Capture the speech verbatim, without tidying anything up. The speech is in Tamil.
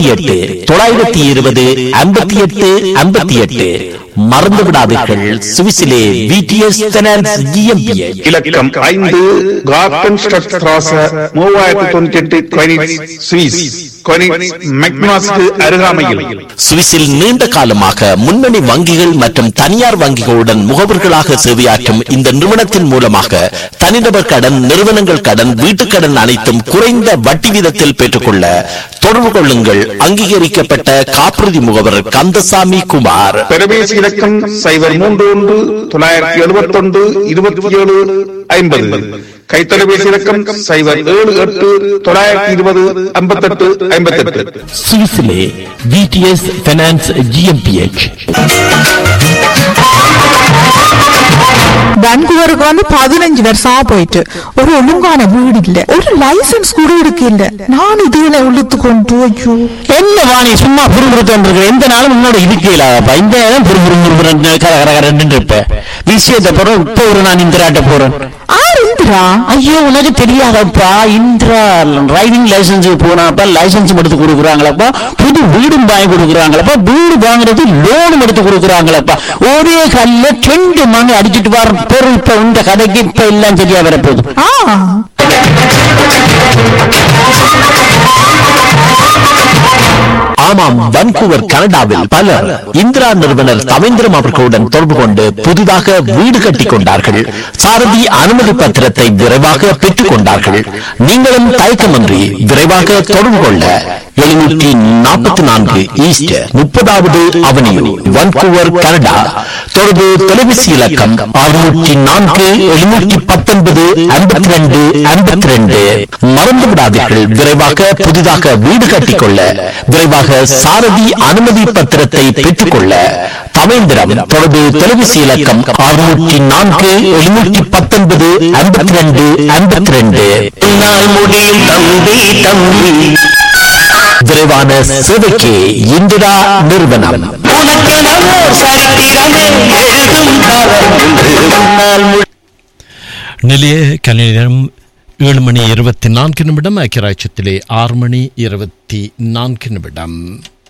ஐம்பத்தி எட்டு தொள்ளாயிரத்தி இருபது ஐம்பத்தி எட்டு ஐம்பத்தி எட்டு. மறந்து விடாதீர்கள், சுவிஸிலே விடிஎஸ் ஃபைனான்ஸ் ஜிஎம்பிஎச். இலக்கம் ஐந்து கார்டன் ஸ்ட்ராச மூவாயிரத்தி தொண்ணூத்தி எட்டு கொனிட்ஸ் சுவிஸ். கொனிட்ஸ் மெக்னாஸ்க்கு அருகாமையில். சுவிஸில் நீண்ட காலமாக முன்னணி வங்கிகள் மற்றும் தனியார் வங்கிகளுடன் முகவர்களாக சேவையாற்றும் இந்த நிறுவனத்தின் மூலமாக தனிநபர் கடன், நிறுவனங்கள் கடன், வீட்டுக் கடன் அனைத்தும் குறைந்த வட்டி வீதத்தில் பெற்றுக்கொள்ள தொடர்பு கொள்ளுங்கள். அங்கீகரிக்கப்பட்ட காப்புறுதி முகவர் கந்தசாமி குமார். பெருமேசி இலக்கம் சைபர் மூன்று ஒன்று தொள்ளாயிரத்தி எழுபத்தி ஒன்று இருபத்தி ஏழு ஐம்பது. கைத்தொலைபேசி இலக்கம் சைபர் ஏழு எட்டு தொள்ளாயிரத்தி இருபது ஐம்பத்தி எட்டு ஐம்பத்தி எட்டு. சுவிஸிலே விடிஎஸ் ஃபைனான்ஸ் ஜிஎம்பிஎச். வான்கூவருக்கு வந்து பதினஞ்சு வருஷமா போயிட்டு ஒரு ஒழுங்கான வீடு இல்ல, ஒரு லைசன்ஸ் கூட இருக்கு இல்ல. நான் இதுல உள்ளுத்து கொண்டு ஐயோ என்ன வாணி சும்மா புரிபுறுத்தோன்று எந்த நாளும் முன்னோட இருக்கலாப்பா. இந்த நேரம் புரிபுறு கரகரன்னு இருப்ப விஷயத்தை போறோம். இப்போ ஒரு நான் இந்திராட்ட போறேன். இந்திரா? ஐயோ உனக்கு தெரியாதப்பா, இந்திரா டிரைவிங் லைசன்ஸ் போனாப்பா லைசன்ஸ் எடுத்து கொடுக்குறாங்களப்பா, புது வீடும் வாங்கி கொடுக்குறாங்களப்பா, வீடு வாங்குறது லோனும் எடுத்து கொடுக்குறாங்களப்பா. ஒரே கல்ல ரெண்டு மணி அடிச்சுட்டு வர பொருள் இப்ப இந்த கதைக்கு இப்ப எல்லாம் சரியா வரப்போகுது. ஆமாம், வான்கூவர் கனடாவில் பலர் இந்திரா நிறுவனர் தவேந்திரம் அவர்களுடன் தொடர்பு கொண்டு புதிதாக வீடு கட்டிக் கொண்டார்கள். சாரதி அனுமதி பத்திரத்தை விரைவாக பெற்றுக் கொண்டார்கள். நீங்களும் தயக்கமின்றி விரைவாக தொடர்பு கொள்ள எழுநூற்றி நாற்பத்தி நான்கு ஈஸ்ட் முப்பதாவது அவனியூ, வான்கூவர் கனடா. தொடர்பு தொலைபேசி இலக்கம் அறுநூற்றி நான்கு எழுநூற்றி பத்தொன்பது ஐம்பத்தி ரெண்டு ஐம்பத்தி ரெண்டு. மறந்து விடாதீர்கள், விரைவாக புதிதாக வீடு கட்டிக்கொள்ள விரைவாக சாரதி அனுமதி பத்திரத்தை பெற்றுக்கொள்ள தவேந்திரம். தொடர்பு தொலைபேசி இலக்கம் அறுநூற்றி நான்கு எழுநூற்றி பத்தொன்பது ஐம்பத்தி ரெண்டு ஐம்பத்தி ரெண்டு. முடியும் தம்பி தம்பி, விரைவான சேவைக்கு இந்திரா நிறுவனம். நிலைய கலைஞரம் ஏழு மணி இருபத்தி நான்கு நிமிடம். ஐக்கிய ராஜ்யத்திலே ஆறு மணி இருபத்தி நான்கு நிமிடம்.